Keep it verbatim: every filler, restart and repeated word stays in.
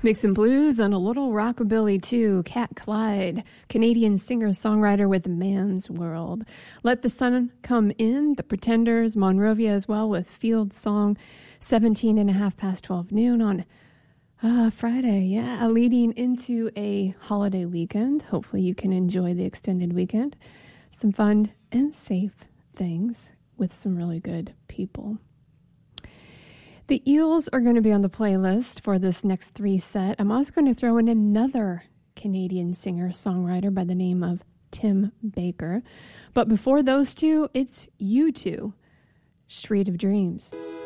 Mixing blues and a little rockabilly too. Cat Clyde, Canadian singer-songwriter with Man's World. Let the Sun Come In, The Pretenders, Monrovia as well with Field Song, seventeen and a half past twelve noon on uh, Friday. Yeah, leading into a holiday weekend. Hopefully you can enjoy the extended weekend. Some fun and safe things with some really good people. The Eels are going to be on the playlist for this next three set. I'm also going to throw in another Canadian singer-songwriter by the name of Tim Baker. But before those two, it's U two, Street of Dreams.